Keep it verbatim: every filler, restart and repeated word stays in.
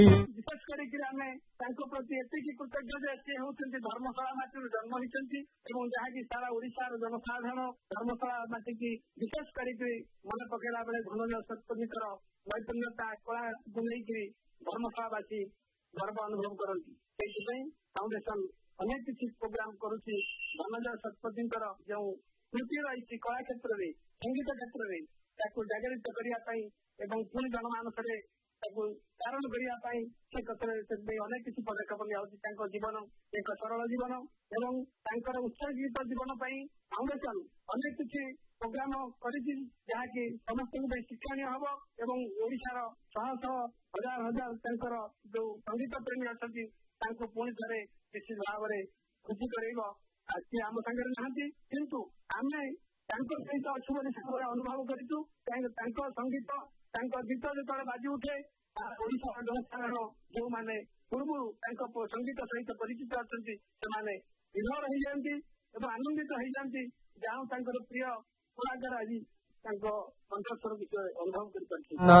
विशेष करके प्रति एतिकी कृतज्ञ जे सी होती धर्मशाला माटी जन्म होती जहाँकि सारा ओडिशार जनसाधारण धर्मशाला माटी की विशेष करके मन पकेला बेले धनंजय शतपथीकर नैपुण्यता कला को लेकर धर्मशालावासी गर्व अनुभव करती फाउंडेशन अनेक किसी प्रोग्राम करुच्ची धनंजय शतपथीकर जो कृति रही कला क्षेत्र में संगीत क्षेत्र में जागृत करने पुणी जनमानस कारण करने से क्षेत्र अनेक किसी पदक्षेप लिया जीवन एक सरल जीवन एवं उत्सर्गित जीवन फाउंडेशन अनेक किसी प्रोग्राम करी समस्त शिक्षणीय हम एवं ओडिशार शह शह हजार हजार जो संगीत प्रेमी अच्छा पुणी थे निश्चित भाव में खुशी कर आम सागर नहांती किंतु आम सहित अच्छु बोली अनुभव करूँ संगीत गीत जो बाजी उठे ओडिशा जनसाधारण जो मैंने पूर्व संगीत सहित परिचित अच्छा से विभोर हो जाती आनंदित हो जाती जहाँ प्रिय कलाकार आज कंठस्वर विषय अनुभव कर